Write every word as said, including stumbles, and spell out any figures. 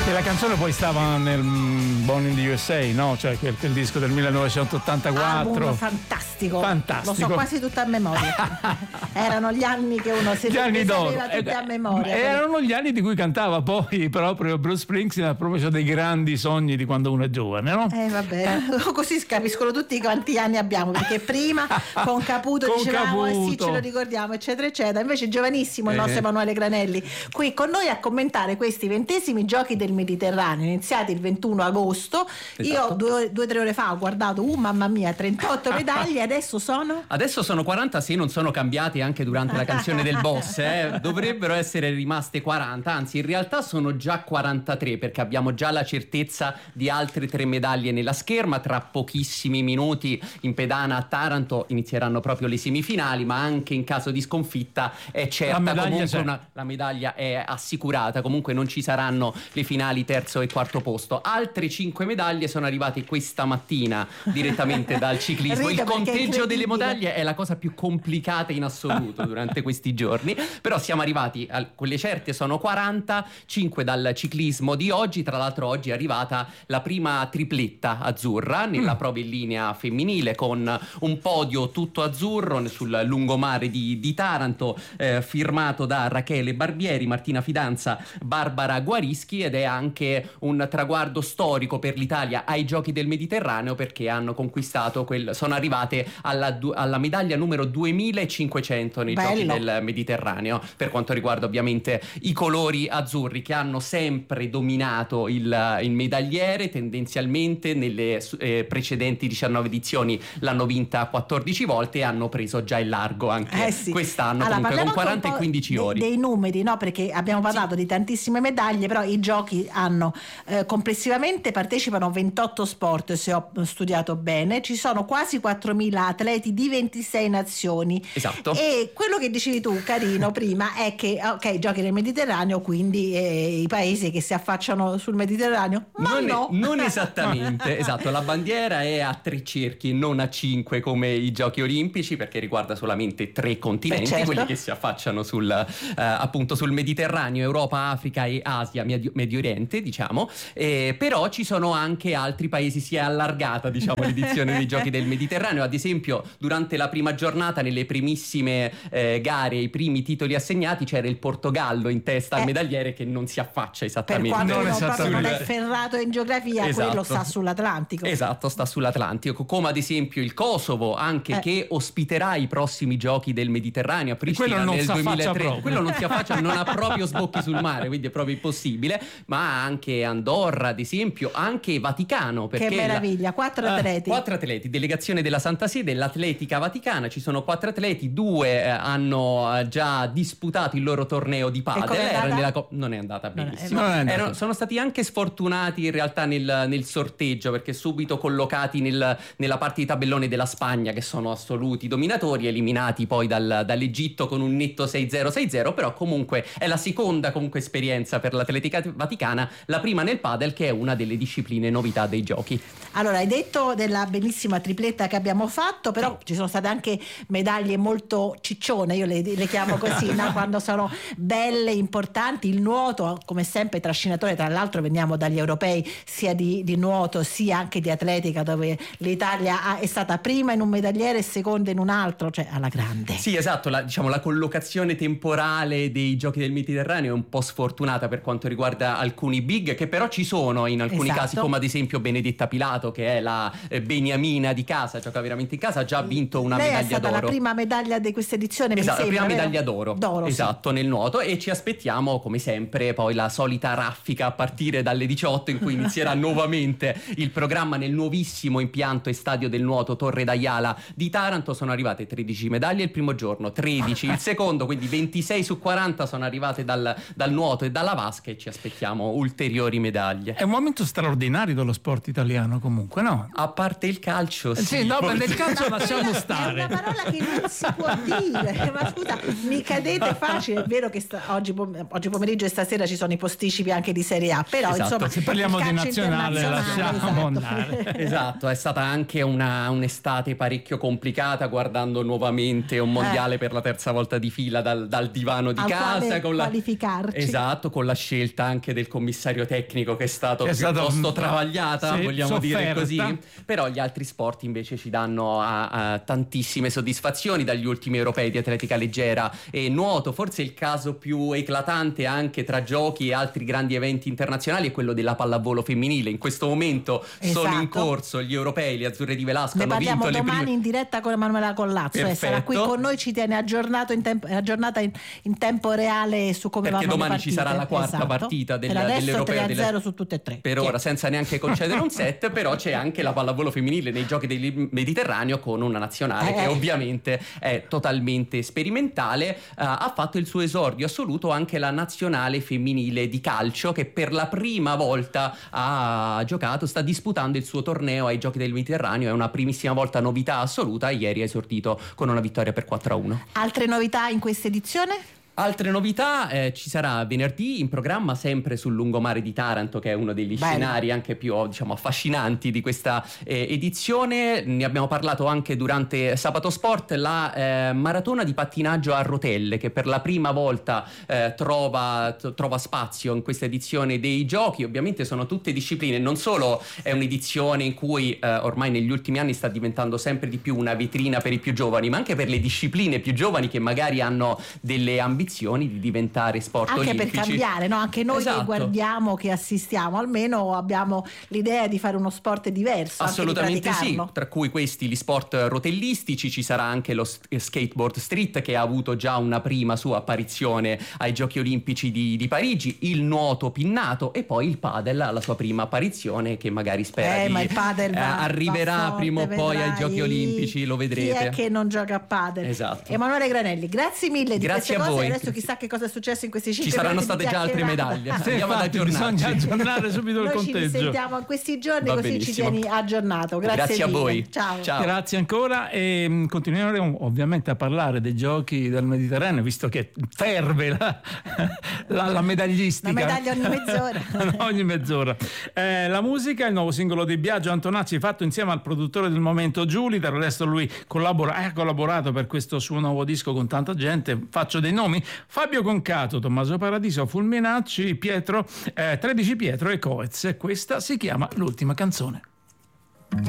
E la canzone poi stava nel Born in the U S A, no? Cioè quel, quel disco del millenovecentottantaquattro. Album fantastico. Fantastico. Lo so quasi tutto a memoria. Erano gli anni che uno si sapeva tutti a memoria. Erano gli anni di cui cantava poi proprio Bruce Springsteen, a proposito dei grandi sogni di quando uno è giovane, no? Eh vabbè, eh. Così capiscono tutti quanti anni abbiamo, perché prima con Caputo con dicevamo Caputo. Eh sì, ce lo ricordiamo, eccetera eccetera. Invece giovanissimo il eh. nostro Emanuele Granelli qui con noi a commentare questi ventesimi giochi del Mediterraneo iniziati il ventuno agosto. Esatto. Io due o tre ore fa ho guardato, uh mamma mia, trentotto medaglie, adesso sono? Adesso sono quaranta, se non sono cambiati anche durante la canzone del boss, eh. Dovrebbero essere rimaste quaranta, anzi in realtà sono già quarantatré, perché abbiamo già la certezza di altre tre medaglie nella scherma. Tra pochissimi minuti in pedana a Taranto inizieranno proprio le semifinali, ma anche in caso di sconfitta è certa, la medaglia, comunque una, la medaglia è assicurata, comunque non ci saranno le finali terzo e quarto posto. Altre cinque medaglie sono arrivate questa mattina direttamente dal ciclismo. Il conteggio delle medaglie è la cosa più complicata in assoluto durante questi giorni, però siamo arrivati a quelle certe, sono quaranta, cinque dal ciclismo di oggi. Tra l'altro oggi è arrivata la prima tripletta azzurra nella mm. prova in linea femminile, con un podio tutto azzurro sul lungomare di, di Taranto, eh, firmato da Rachele Barbieri, Martina Fidanza, Barbara Guarischi, ed è anche un traguardo storico per l'Italia ai Giochi del Mediterraneo, perché hanno conquistato quel, sono arrivate alla, alla medaglia numero duemilacinquecento nei Bello. Giochi del Mediterraneo, per quanto riguarda ovviamente i colori azzurri, che hanno sempre dominato il, il medagliere. Tendenzialmente nelle eh, precedenti diciannove edizioni l'hanno vinta quattordici volte e hanno preso già il largo anche eh sì. quest'anno, allora, comunque con quaranta e quindici ore. Dei numeri, no? Perché abbiamo parlato sì. di tantissime medaglie, però i giochi hanno eh, complessivamente partecipano ventotto sport, se ho studiato bene, ci sono quasi quattromila atleti di ventisei nazioni. Esatto. E quello che dicevi tu, carino, prima è che ok, giochi nel Mediterraneo, quindi eh, i paesi che si affacciano sul Mediterraneo, ma non, no. è, non esattamente, esatto, la bandiera è a tre cerchi, non a cinque come i Giochi Olimpici, perché riguarda solamente tre continenti, eh certo. quelli che si affacciano sul eh, appunto sul Mediterraneo, Europa, Africa e Asia, Medio, Medio Oriente, diciamo. Eh, però ci sono anche altri paesi, si è allargata, diciamo, l'edizione dei Giochi del Mediterraneo. Ad esempio, durante la prima giornata, nelle primissime eh, gare, i primi titoli assegnati, c'era il Portogallo in testa eh. al medagliere, che non si affaccia esattamente. Per quando non, non, esattamente. non è ferrato in geografia, esatto. quello sta sull'Atlantico. Esatto, sta sull'Atlantico, come ad esempio il Kosovo, anche eh. che ospiterà i prossimi Giochi del Mediterraneo a Pristina nel duemilatré. Quello non si affaccia, non ha proprio sbocchi sul mare, quindi è proprio impossibile. Ma anche Andorra, ad esempio, anche Vaticano, perché che meraviglia, quattro atleti. Uh, quattro atleti, delegazione della Santa Sede, l'Atletica Vaticana. Ci sono quattro atleti, due eh, hanno eh, già disputato il loro torneo di padel. Era nella co- non è andata benissimo. Non è andata. Erano, sono stati anche sfortunati in realtà nel, nel sorteggio, perché subito collocati nel, nella parte di tabellone della Spagna, che sono assoluti dominatori, eliminati poi dal, dall'Egitto con un netto sei zero sei zero. Però comunque è la seconda comunque esperienza per l'Atletica Vaticana, la prima nel padel, che è una delle discipline novità dei giochi. Allora, hai detto della bellissima tripletta che abbiamo fatto, però ci sono state anche medaglie molto ciccione, io le, le chiamo così, no? Quando sono belle, importanti. Il nuoto, come sempre, trascinatore. Tra l'altro veniamo dagli europei sia di, di nuoto sia anche di atletica, dove l'Italia ha, è stata prima in un medagliere e seconda in un altro, cioè alla grande. Sì, esatto, la, diciamo la collocazione temporale dei Giochi del Mediterraneo è un po' sfortunata per quanto riguarda alcuni big, che però ci sono in alcuni esatto. casi, come ad esempio Benedetta Pilato, che è la eh, beniamina di casa, gioca veramente in casa, ha già vinto una Lei medaglia è stata d'oro. la prima medaglia di questa edizione, esatto, mi sembra, la prima vero? medaglia d'oro, d'oro esatto, sì. nel nuoto, e ci aspettiamo come sempre poi la solita raffica a partire dalle diciotto, in cui inizierà nuovamente il programma nel nuovissimo impianto e stadio del nuoto Torre d'Aiala di Taranto. Sono arrivate tredici medaglie il primo giorno, tredici il secondo, quindi ventisei su quaranta sono arrivate dal, dal nuoto e dalla vasca, e ci aspettiamo ulteriori medaglie. È un momento straordinario dello sport italiano, comunque, no? A parte il calcio, sì. Sì, no, per il calcio lasciamo stare. È una parola che non si può dire. Ma scusa, mi cadete facile. È vero che sta, oggi, oggi pomeriggio e stasera ci sono i posticipi anche di Serie A, però esatto. insomma, se parliamo di nazionale lasciamo esatto. andare. Esatto, è stata anche una, un'estate parecchio complicata, guardando nuovamente un mondiale eh. per la terza volta di fila dal, dal divano di Al casa, con la, qualificarci. esatto, con la scelta anche del commissario tecnico che è stato è piuttosto stato, travagliata, sì, vogliamo sofferta. dire così. Però gli altri sport invece ci danno a, a tantissime soddisfazioni, dagli ultimi europei di atletica leggera e nuoto. Forse il caso più eclatante anche tra giochi e altri grandi eventi internazionali è quello della pallavolo femminile. In questo momento esatto. sono in corso gli europei, le azzurre di Velasco ne hanno vinto le domani prime... in diretta con Emanuela Collazzo, e sarà qui con noi, ci tiene aggiornato in tempo, aggiornata in, in tempo reale su come perché vanno le domani partite. ci sarà la quarta esatto. partita del, per adesso dell'europeo tre a zero delle... su tutte e tre per Chi ora è? senza neanche concedere un set. Però c'è anche la pallavolo femminile nei giochi del Mediterraneo con una nazionale eh. che ovviamente è totalmente sperimentale. Uh, ha fatto il suo esordio assoluto anche la nazionale femminile di calcio, che per la prima volta ha giocato, sta disputando il suo torneo ai giochi del Mediterraneo. È una primissima volta, novità assoluta. Ieri ha esordito con una vittoria per quattro a uno. Altre novità in questa edizione? Altre novità, eh, ci sarà venerdì in programma, sempre sul lungomare di Taranto, che è uno degli Bello. scenari anche più, diciamo, affascinanti di questa eh, edizione. Ne abbiamo parlato anche durante Sabato Sport, la eh, maratona di pattinaggio a rotelle, che per la prima volta eh, trova, t- trova spazio in questa edizione dei giochi. Ovviamente sono tutte discipline, non solo è un'edizione in cui eh, ormai negli ultimi anni sta diventando sempre di più una vetrina per i più giovani, ma anche per le discipline più giovani che magari hanno delle ambizioni di diventare sport anche olimpici. per cambiare, no? Anche noi esatto. che guardiamo, che assistiamo, almeno abbiamo l'idea di fare uno sport diverso. Assolutamente anche di sì, tra cui questi gli sport rotellistici. Ci sarà anche lo skateboard street, che ha avuto già una prima sua apparizione ai Giochi Olimpici di, di Parigi, il nuoto pinnato e poi il padel alla sua prima apparizione, che magari spera eh, di ma il padel va, eh, arriverà va forte, prima o poi ai vedrai. Giochi Olimpici, lo vedrete. Chi è che non gioca a padel? Esatto. Emanuele Granelli, grazie mille di Grazie queste a cose. voi. Adesso chissà che cosa è successo in questi cinque Ci saranno minuti di state già altre chiacchierata. medaglie. Sì, Andiamo ad infatti, bisogna aggiornarci. aggiornare subito il Noi ci conteggio. risentiamo in questi giorni, Va così benissimo. ci tieni aggiornato. Grazie, Grazie a mille. voi. Ciao. Ciao. Grazie ancora, e mh, continueremo ovviamente a parlare dei giochi del Mediterraneo, visto che ferve la, la, la medaglistica. Una medaglia ogni mezz'ora. ogni mezz'ora. Eh, la musica, il nuovo singolo di Biagio Antonacci, fatto insieme al produttore del momento Giuli. Del resto lui collabora, ha collaborato per questo suo nuovo disco con tanta gente. Faccio dei nomi: Fabio Concato, Tommaso Paradiso, Fulminacci, Pietro, eh, tredici Pietro e Coez. Questa si chiama L'ultima canzone.